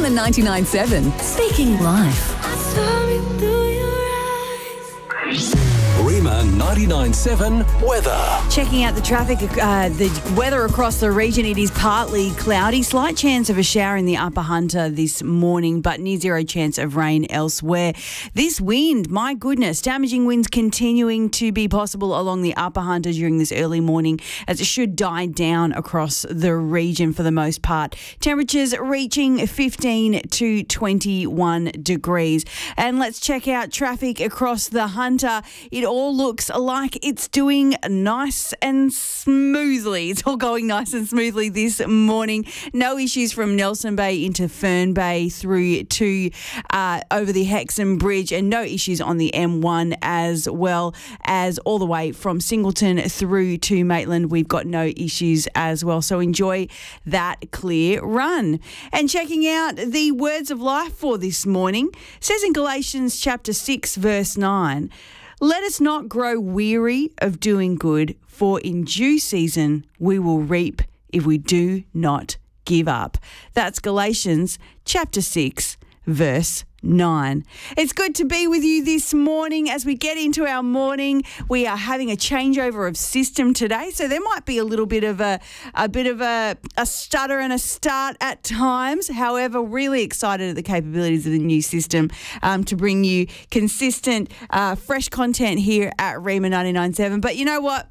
Rima 99.7. Speaking life. Rima 99.7 weather. Checking out the traffic, the weather across the region. It is partly cloudy. Slight chance of a shower in the Upper Hunter this morning, but near zero chance of rain elsewhere. This wind, my goodness, damaging winds continuing to be possible along the Upper Hunter during this early morning, as it should die down across the region for the most part. Temperatures reaching 15 to 21 degrees. And let's check out traffic across the Hunter. It all looks like it's doing nice and smoothly. It's all going nice and smoothly this morning. No issues from Nelson Bay into Fern Bay through to over the Hexham Bridge, and no issues on the M1 as well as all the way from Singleton through to Maitland. We've got no issues as well. So enjoy that clear run. And checking out the words of life for this morning, it says in Galatians chapter 6 verse 9, "Let us not grow weary of doing good, for in due season we will reap if we do not give up." That's Galatians chapter 6, verse 9. It's good to be with you this morning. As we get into our morning, we are having a changeover of system today, so there might be a little bit of a stutter and a start at times. However, really excited at the capabilities of the new system to bring you consistent, fresh content here at Rima 99.7. But you know what?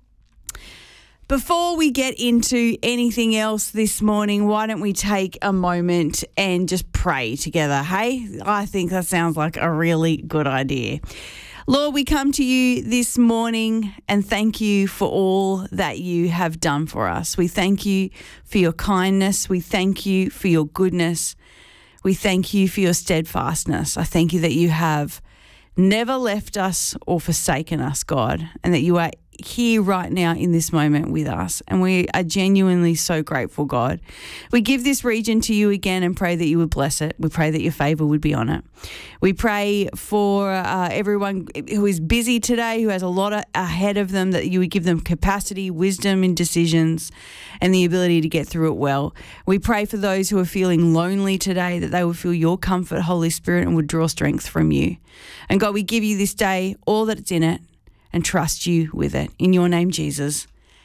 Before we get into anything else this morning, why don't we take a moment and just pray together, hey? I think that sounds like a really good idea. Lord, we come to you this morning and thank you for all that you have done for us. We thank you for your kindness. We thank you for your goodness. We thank you for your steadfastness. I thank you that you have never left us or forsaken us, God, and that you are here right now in this moment with us. And we are genuinely so grateful, God. We give this region to you again and pray that you would bless it. We pray that your favour would be on it. We pray for everyone who is busy today, who has a lot ahead of them, that you would give them capacity, wisdom in decisions, and the ability to get through it well. We pray for those who are feeling lonely today, that they will feel your comfort, Holy Spirit, and would draw strength from you. And God, we give you this day all that it's in it, and trust you with it. In your name, Jesus.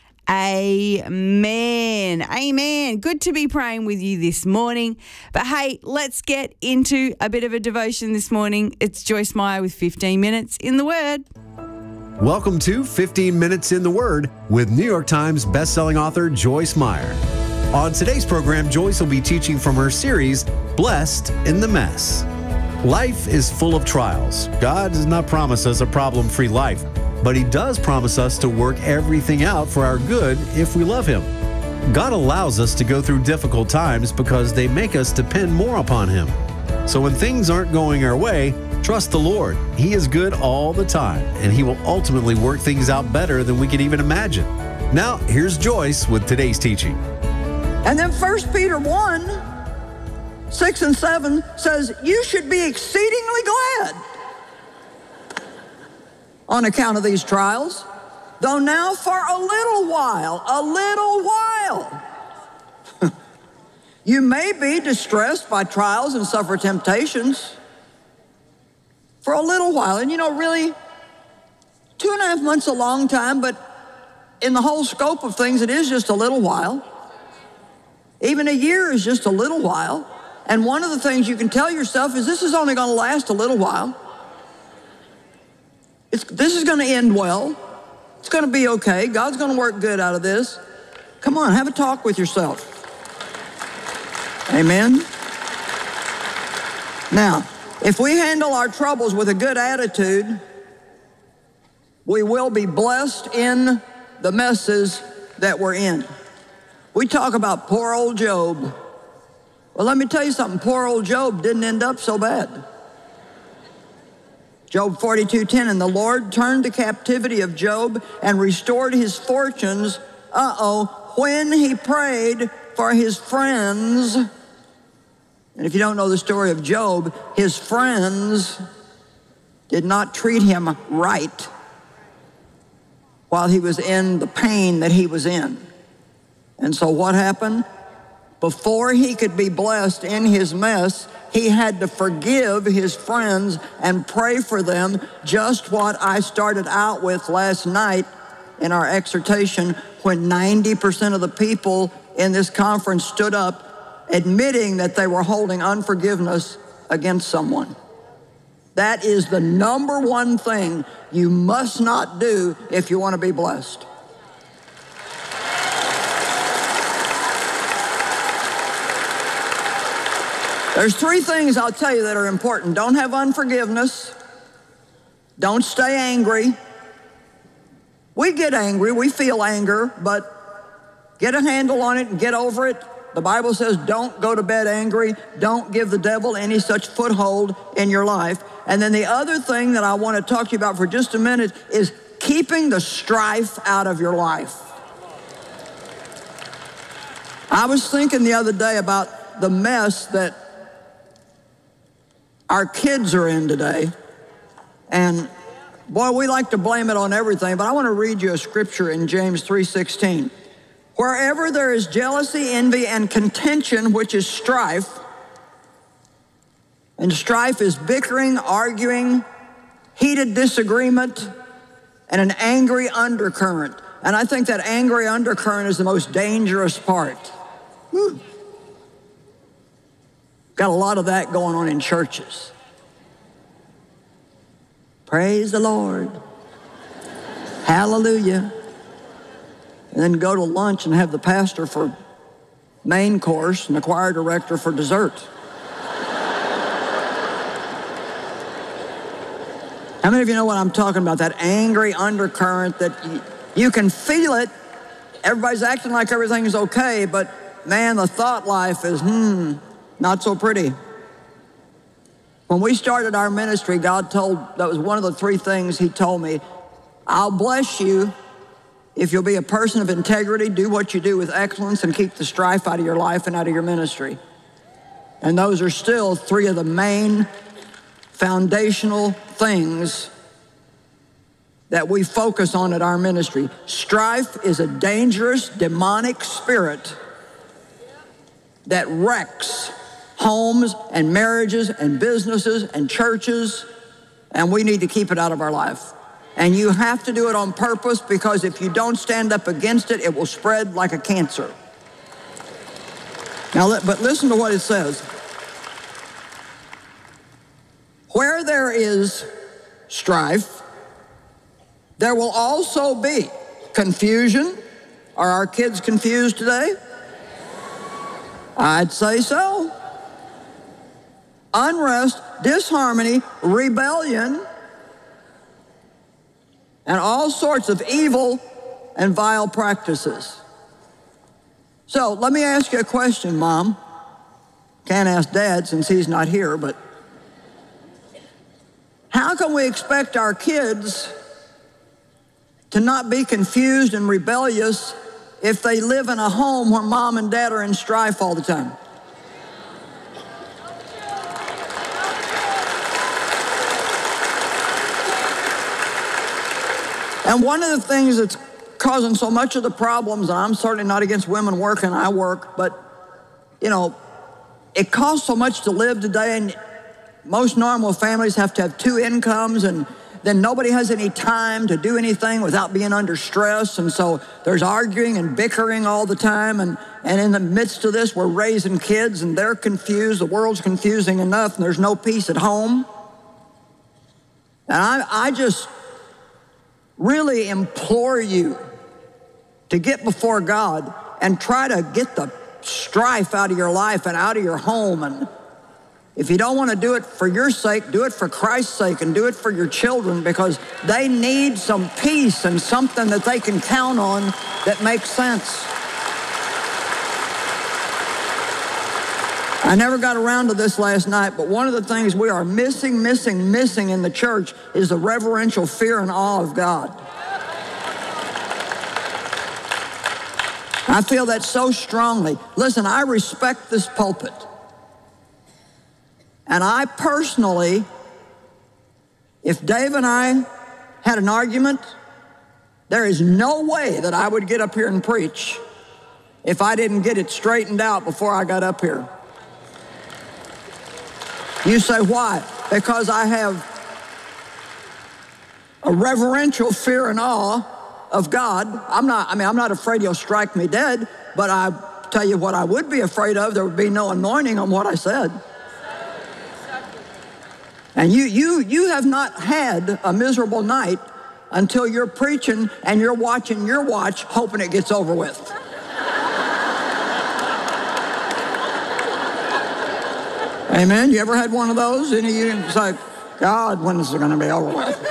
Amen. Amen. Good to be praying with you this morning. But hey, let's get into a bit of a devotion this morning. It's Joyce Meyer with 15 Minutes in the Word. Welcome to 15 Minutes in the Word with New York Times bestselling author Joyce Meyer. On today's program, Joyce will be teaching from her series, Blessed in the Mess. Life is full of trials. God does not promise us a problem-free life, but He does promise us to work everything out for our good if we love Him. God allows us to go through difficult times because they make us depend more upon Him. So when things aren't going our way, trust the Lord. He is good all the time, and He will ultimately work things out better than we could even imagine. Now, here's Joyce with today's teaching. And then 1 Peter 1, 6 and 7 says, "You should be exceedingly glad on account of these trials, though now for a little while, you may be distressed by trials and suffer temptations for a little while." And you know, really, 2.5 months is a long time, but in the whole scope of things, it is just a little while. Even a year is just a little while. And one of the things you can tell yourself is this is only going to last a little while. This is going to end well. It's going to be okay. God's going to work good out of this. Come on, have a talk with yourself. Amen? Now, if we handle our troubles with a good attitude, we will be blessed in the messes that we're in. We talk about poor old Job. Well, let me tell you something. Poor old Job didn't end up so bad. Job 42:10, "And the Lord turned the captivity of Job and restored his fortunes, when he prayed for his friends." And if you don't know the story of Job, his friends did not treat him right while he was in the pain that he was in. And so what happened? before he could be blessed in his mess, he had to forgive his friends and pray for them, just what I started out with last night in our exhortation, when 90% of the people in this conference stood up admitting that they were holding unforgiveness against someone. That is the number one thing you must not do if you want to be blessed. There's three things I'll tell you that are important. Don't have unforgiveness. Don't stay angry. We get angry, we feel anger, but get a handle on it and get over it. The Bible says don't go to bed angry. Don't give the devil any such foothold in your life. And then the other thing that I want to talk to you about for just a minute is keeping the strife out of your life. I was thinking the other day about the mess that our kids are in today. And boy, we like to blame it on everything, but I want to read you a scripture in James 3:16. Wherever there is jealousy, envy, and contention, which is strife, and strife is bickering, arguing, heated disagreement, and an angry undercurrent. And I think that angry undercurrent is the most dangerous part. Whew. Got a lot of that going on in churches. Praise the Lord. Hallelujah. And then go to lunch and have the pastor for main course and the choir director for dessert. How many of you know what I'm talking about? That angry undercurrent that you can feel it. Everybody's acting like everything's okay, but man, the thought life is, not so pretty. When we started our ministry, that was one of the three things he told me. I'll bless you if you'll be a person of integrity, do what you do with excellence, and keep the strife out of your life and out of your ministry. And those are still three of the main foundational things that we focus on at our ministry. Strife is a dangerous, demonic spirit that wrecks homes and marriages and businesses and churches, and we need to keep it out of our life. And you have to do it on purpose, because if you don't stand up against it, it will spread like a cancer. Now, but listen to what it says. Where there is strife, there will also be confusion. Are our kids confused today? I'd say so. Unrest, disharmony, rebellion, and all sorts of evil and vile practices. So let me ask you a question, Mom. Can't ask Dad since he's not here, but how can we expect our kids to not be confused and rebellious if they live in a home where Mom and Dad are in strife all the time? And one of the things that's causing so much of the problems, and I'm certainly not against women working, I work, but, it costs so much to live today, and most normal families have to have two incomes, and then nobody has any time to do anything without being under stress, and so there's arguing and bickering all the time, and in the midst of this, we're raising kids, and they're confused, the world's confusing enough, and there's no peace at home. And I just really implore you to get before God and try to get the strife out of your life and out of your home. And if you don't want to do it for your sake, do it for Christ's sake, and do it for your children, because they need some peace and something that they can count on that makes sense. I never got around to this last night, but one of the things we are missing in the church is the reverential fear and awe of God. I feel that so strongly. Listen, I respect this pulpit. And I personally, if Dave and I had an argument, there is no way that I would get up here and preach if I didn't get it straightened out before I got up here. You say, why? Because I have a reverential fear and awe of God. I'm not afraid he'll strike me dead, but I tell you what I would be afraid of, there would be no anointing on what I said. And you have not had a miserable night until you're preaching and you're watching your watch, hoping it gets over with. Amen? You ever had one of those? And it's like, God, when is it going to be over with?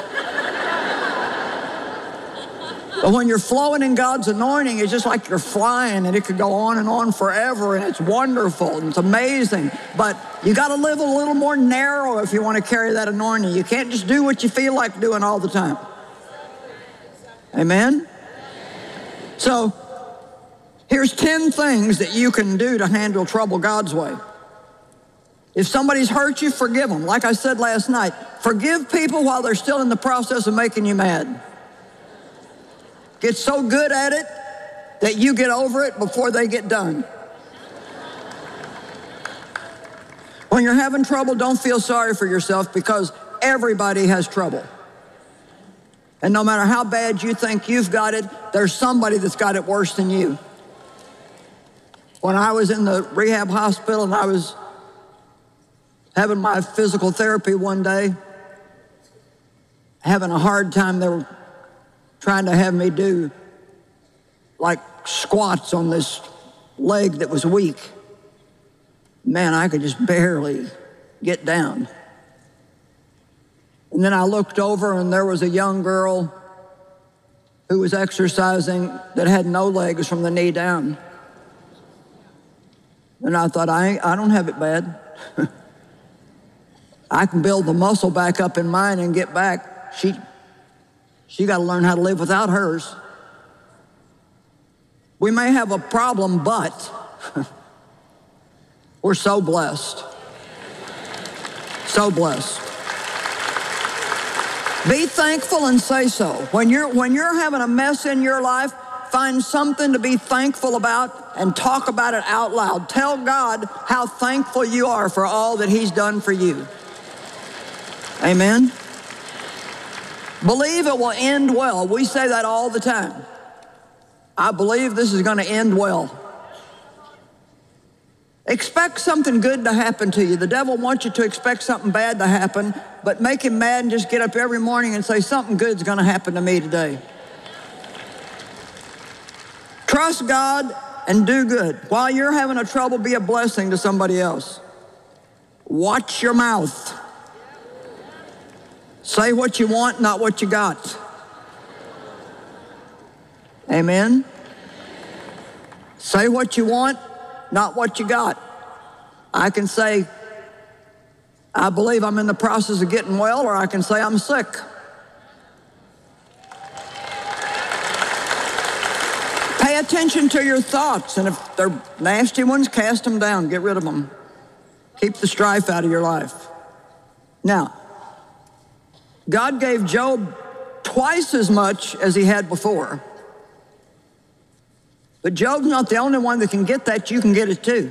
But when you're flowing in God's anointing, it's just like you're flying, and it could go on and on forever, and it's wonderful, and it's amazing. But you got to live a little more narrow if you want to carry that anointing. You can't just do what you feel like doing all the time. Amen? So, here's 10 things that you can do to handle trouble God's way. If somebody's hurt you, forgive them. Like I said last night, forgive people while they're still in the process of making you mad. Get so good at it that you get over it before they get done. When you're having trouble, don't feel sorry for yourself, because everybody has trouble. And no matter how bad you think you've got it, there's somebody that's got it worse than you. When I was in the rehab hospital and I was having my physical therapy one day, having a hard time, they were trying to have me do like squats on this leg that was weak. Man, I could just barely get down. And then I looked over, and there was a young girl who was exercising that had no legs from the knee down. And I thought, I don't have it bad. I can build the muscle back up in mine and get back. She got to learn how to live without hers. We may have a problem, but we're so blessed. So blessed. Be thankful and say so. When you're having a mess in your life, find something to be thankful about and talk about it out loud. Tell God how thankful you are for all that he's done for you. Amen? Believe it will end well. We say that all the time. I believe this is going to end well. Expect something good to happen to you. The devil wants you to expect something bad to happen, but make him mad and just get up every morning and say, something good's going to happen to me today. Trust God and do good. While you're having a trouble, be a blessing to somebody else. Watch your mouth. Say what you want, not what you got. Amen? Say what you want, not what you got. I can say, I believe I'm in the process of getting well, or I can say I'm sick. Pay attention to your thoughts, and if they're nasty ones, cast them down, get rid of them. Keep the strife out of your life. Now, God gave Job twice as much as he had before. But Job's not the only one that can get that. You can get it too.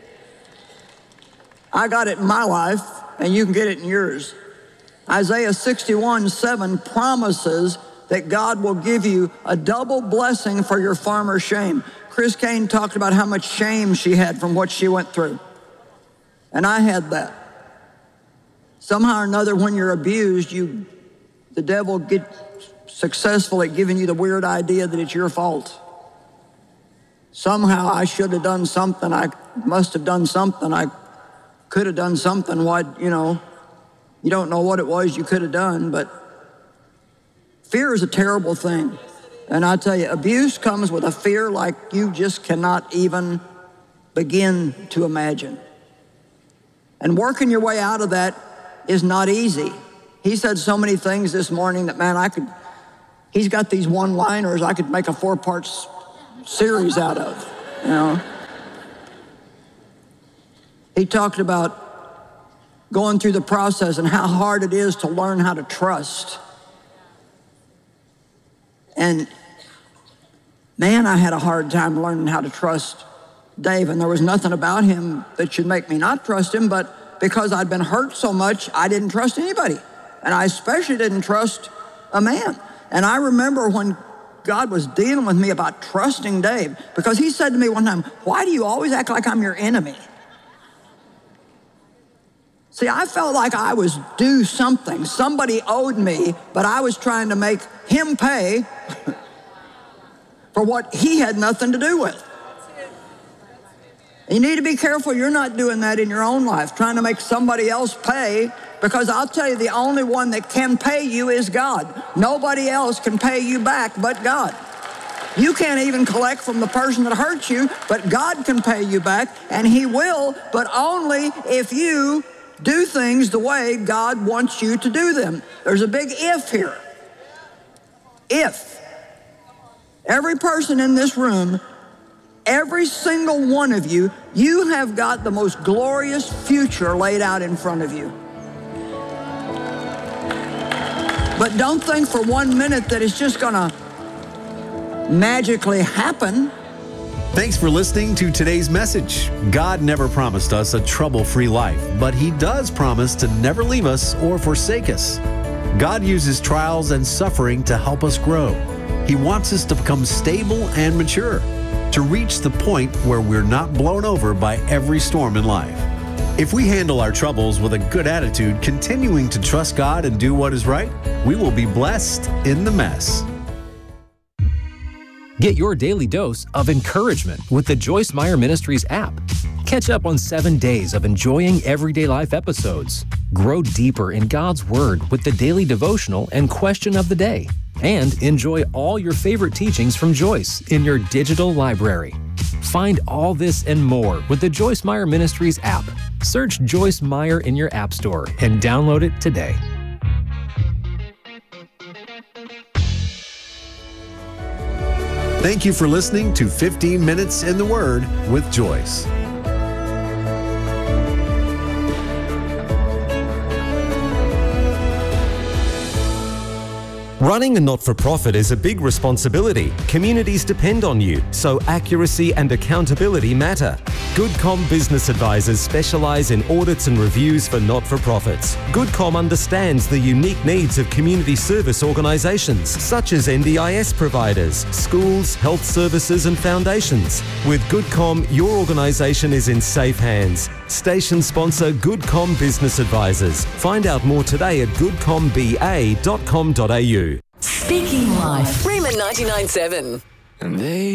I got it in my life, and you can get it in yours. Isaiah 61:7 promises that God will give you a double blessing for your former shame. Chris Kane talked about how much shame she had from what she went through. And I had that. Somehow or another, when you're abused, the devil gets successful at giving you the weird idea that it's your fault. Somehow I should have done something. I must have done something. I could have done something. You don't know what it was you could have done, but fear is a terrible thing. And I tell you, abuse comes with a fear like you just cannot even begin to imagine. And working your way out of that is not easy. He said so many things this morning that, man, he's got these one-liners I could make a 4-part series out of, He talked about going through the process and how hard it is to learn how to trust. And Man, I had a hard time learning how to trust Dave, and there was nothing about him that should make me not trust him, but because I'd been hurt so much, I didn't trust anybody. And I especially didn't trust a man. And I remember when God was dealing with me about trusting Dave, because he said to me one time, "Why do you always act like I'm your enemy?" See, I felt like I was due something. Somebody owed me, but I was trying to make him pay for what he had nothing to do with. You need to be careful you're not doing that in your own life, trying to make somebody else pay, because I'll tell you, the only one that can pay you is God. Nobody else can pay you back but God. You can't even collect from the person that hurt you, but God can pay you back, and he will, but only if you do things the way God wants you to do them. There's a big if here. If. Every person in this room, every single one of you, you have got the most glorious future laid out in front of you. But don't think for 1 minute that it's just gonna magically happen. Thanks for listening to today's message. God never promised us a trouble-free life, but he does promise to never leave us or forsake us. God uses trials and suffering to help us grow. He wants us to become stable and mature, to reach the point where we're not blown over by every storm in life. If we handle our troubles with a good attitude, continuing to trust God and do what is right, we will be blessed in the mess. Get your daily dose of encouragement with the Joyce Meyer Ministries app. Catch up on 7 days of enjoying everyday life episodes. Grow deeper in God's Word with the daily devotional and question of the day. And enjoy all your favorite teachings from Joyce in your digital library. Find all this and more with the Joyce Meyer Ministries app. Search Joyce Meyer in your app store and download it today. Thank you for listening to 15 Minutes in the Word with Joyce. Running a not-for-profit is a big responsibility. Communities depend on you, so accuracy and accountability matter. GoodCom Business Advisors specialise in audits and reviews for not-for-profits. GoodCom understands the unique needs of community service organisations, such as NDIS providers, schools, health services and foundations. With GoodCom, your organisation is in safe hands. Station sponsor GoodCom Business Advisors. Find out more today at goodcomba.com.au. Speaking Life. Rayman 99.7.